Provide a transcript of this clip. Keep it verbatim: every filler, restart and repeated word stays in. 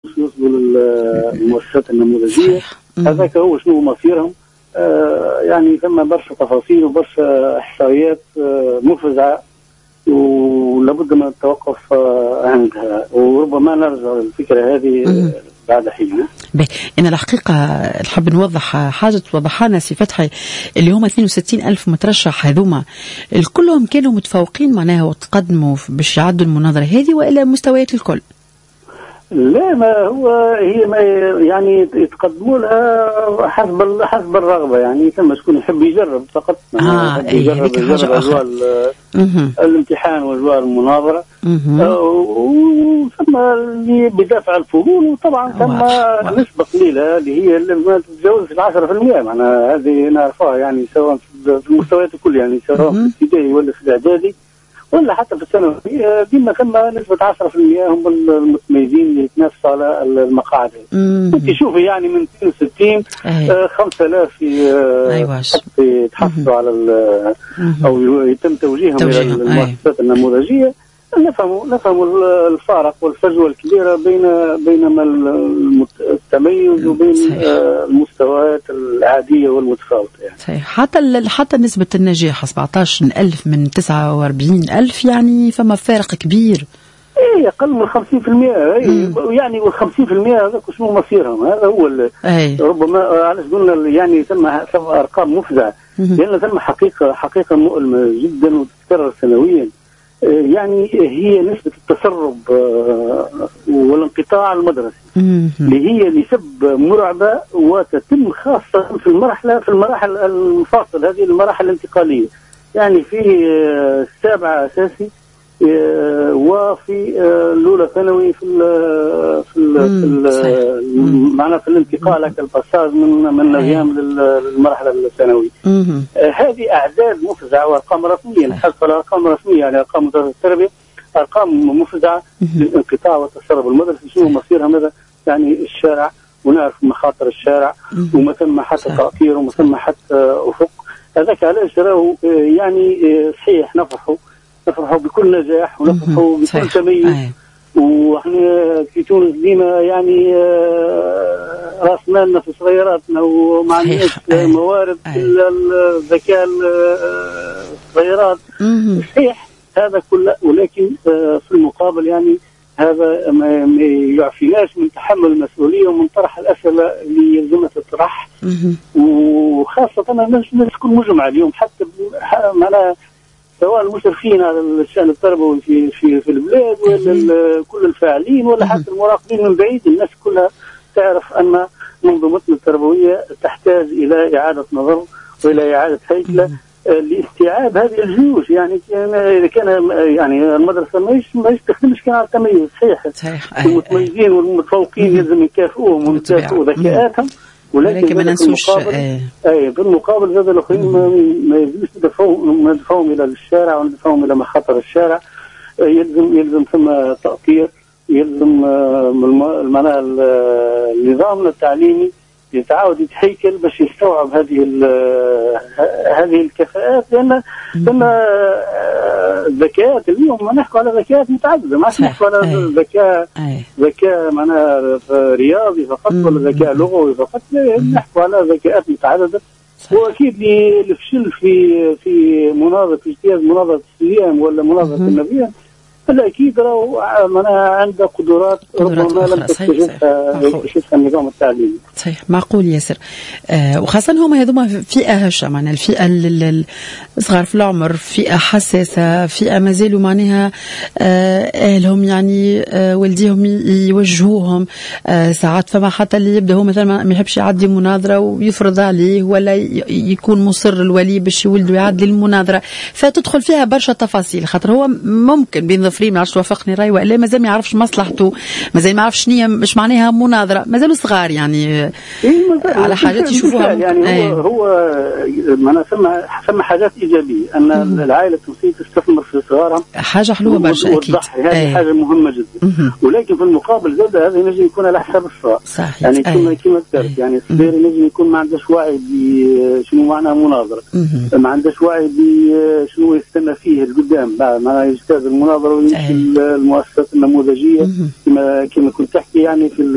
يوصلوا للمؤسسات النموذجية. هذاك هو شنو مصيرهم. آه يعني ثم برشا تفاصيل وبرشا احصائيات آه مفزعة ولابد من التوقف آه عندها، وربما نرجع للفكرة هذه آه بعد حين. أنا الحقيقة نحب نوضح حاجة توضحها لنا سي فتحي، اللي هم اثنين وستين ألف مترشح هذوما الكلهم كانوا متفوقين معناها وتقدموا باش يعدوا المناظرة هذه، وإلا مستويات الكل؟ لا، ما هو هي ما يعني يتقدموا لها حسب حسب الرغبه، يعني ثم شكون يحب يجرب فقط. اه يجرب يجرب اجواء الامتحان واجواء المناظره، وثم اللي بدافع الفضول، وطبعا ثم نسبه قليله اللي هي اللي ما تتجاوز عشرة بالمئة. معناها هذه نعرفها يعني سواء في المستويات الكل، يعني سواء في الابتدائي ولا في الاعدادي ولا حتى في الثانوي، ديما ثم نسبة عشرة بالمئة هم المتميزين اللي يتنافسوا على المقاعد. انت شوفي يعني من اثنين وستين آه خمسة آلاف يتحصلوا على او يتم توجيههم الى المؤسسات النموذجية. نفهموا نفهموا الفارق والفجوة الكبيرة بين بين التميز وبين المستويات العادية والمتفاوتة يعني. صحيح. حتى حتى نسبة النجاح سبعة عشر ألف من تسعة وأربعين ألف، يعني فما فارق كبير. ايه اقل من خمسين بالمئة. ايه يعني والخمسين بالمئة هذاك شنو مصيرهم؟ هذا هو ربما علاش قلنا يعني ثم ثم ارقام مفزعة، لان ثم حقيقة حقيقة مؤلمة جدا وتتكرر سنويا. يعني هي نسبة التسرب والانقطاع المدرسي اللي هي نسب مرعبة، وتتم خاصة في المرحلة في المراحل المفاصلة، هذه المراحل الانتقالية، يعني في السابعة أساسي وفي الأولى ثانوي في ال في ال معنا في الانتقال كالباساج من من الأيام للمرحلة الثانوية. هذه أعداد مفزعة وأرقام رسمية، نحصل أرقام رسمية يعني أرقام وزارة التربية، أرقام مفزعة للانقطاع والتسرب المدرسي. شنو مصيرها ماذا؟ يعني الشارع، ونعرف مخاطر الشارع وما ثم حتى تأثير وما ثم حتى أفق. هذاك علاش راهو يعني صحيح نفرحوا نفرحوا بكل نجاح ونفرحوا بكل تميز، وإحنا في تونس ديما يعني راس مالنا في صغيراتنا وما عندناش موارد إلا الذكاء الصغيرات. صحيح هذا كله، ولكن في المقابل يعني هذا ما يعفيناش من تحمل المسؤولية ومن طرح الأسئلة اللي يلزمها تطرح، وخاصة الناس تكون مجمعة اليوم حتى معنا سواء المشرفين على الشأن التربوي في في في البلاد ولا كل الفاعلين ولا حتى المراقبين من بعيد. الناس كلها تعرف أن منظومتنا التربوية تحتاج إلى إعادة نظر وإلى إعادة هيكلة لاستيعاب هذه الجيوش. يعني إذا كان يعني المدرسة ما ما يستخدمش كان على التميز. صحيح المتميزين والمتفوقين يلزم يكافئوهم ويكافئوا ذكاءاتهم، ولكن ما ننسوش اي بالمقابل هذا الاخرين ما يلزمش ندفعهم الى الشارع وندفعهم الى مخاطر الشارع. يلزم يلزم ثم تأطير، يلزم معناها النظام التعليمي يتعاود يتهيكل باش يستوعب هذه هذه الكفاءات، لان ثم الذكاءات اليوم ما نحكوا على ذكاءات متعدده، ما نحكوا على ذكاء ذكاء معناها رياضي فقط ولا ذكاء لغوي فقط، نحكوا على ذكاءات متعدده. واكيد الفشل في في مناظره في اجتياز مناظره السيام ولا مناظره النبيان هذا اكيد راهو معناها عنده قدرات ربما لم تكتشفها يكتشفها النظام التعليمي. صحيح، معقول ياسر. آه وخاصه هما هذوما فئه هشه، معناها الفئه الصغار في العمر، فئه حساسه، فئه ما زالوا معناها آه اهلهم يعني آه والديهم يوجهوهم. آه ساعات فما حتى اللي يبدا هو مثلا ما يحبش يعدي مناظره ويفرض عليه، ولا يكون مصر الولي باش يولدوا يعدي المناظره، فتدخل فيها برشا تفاصيل. خاطر هو ممكن بين ظفرين ما عرفش توافقني راي ولا مازال ما يعرفش مصلحته، مازال ما يعرفش شنو مش معناها مناظره، مازالوا صغار يعني على حاجات يشوفوها. يعني هو هو معناها ثم ثم حاجات ايجابيه ان العائله التونسيه تستثمر في صغارها، حاجه حلوه برشا اكيد، هذه حاجه مهمه جدا. ولكن في المقابل زاد هذا ينجم يكون على حساب الصغار. يعني كما كما ذكرت يعني الصغير ينجم يكون ما عندهش وعي بشنو معنى مناظره، ما عندهش وعي بشنو يستنى فيه القدام معناها يجتاز المناظره ويمشي المؤسسات النموذجيه كما كما كنت تحكي يعني في